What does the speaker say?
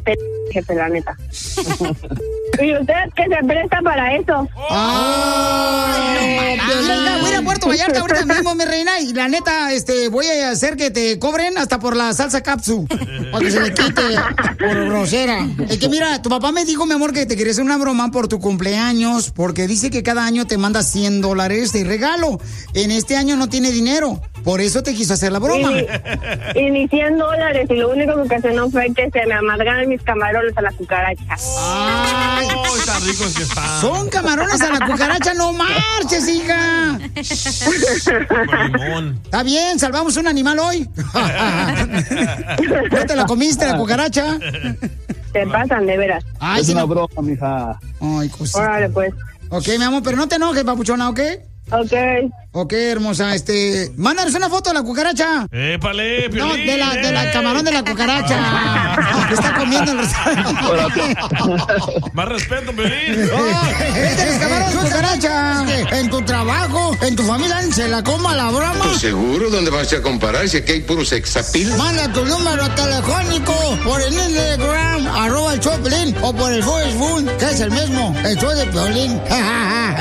jefe, la neta. ¿Y usted que se presta para eso? Voy a ir a Puerto Vallarta ahorita mismo, mi reina, y la neta, voy a hacer que te cobren hasta por la salsa capsu, para que se le quite por grosera. Es que mira, tu papá me dijo, mi amor, que te quería hacer una broma por tu cumpleaños, porque dice que cada año te manda $100 de regalo. En este año no tiene dinero, por eso te quiso hacer la broma. Y ni $100, y lo único que se no fue que se me amargaron mis camarones a la cucaracha. ¡Ay! Tan ricos que están. Son camarones a la cucaracha, no marches, hija. Con limón. Está bien, salvamos un animal hoy. ¿No te la comiste, la cucaracha? Te pasan, de veras. Ay, es una broma, mija. Ay, cosita. Órale, pues. Ok, mi amor, pero no te enojes, papuchona, ¿ok? Ok. Ok, hermosa, mándanos una foto de la cucaracha. ¡Épale, Piolín! No, de la camarón de la cucaracha. Que está comiendo el restaurante. Más respeto, Piolín. Este es camarón de cucaracha. En tu trabajo, en tu familia, se la coma la broma. Pues seguro, ¿dónde vas a comparar si aquí hay puros sexapil? Manda tu número telefónico por el Instagram, @el show de Piolín, o por el Facebook, que es el mismo, el show de Piolín.